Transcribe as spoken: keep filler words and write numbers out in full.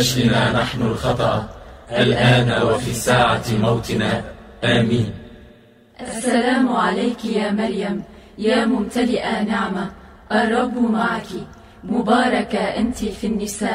أجلنا نحن الخطأ الآن وفي ساعة موتنا، آمين. السلام عليك يا مريم يا ممتلئة نعمة، الرب معك، مباركة أنت في النساء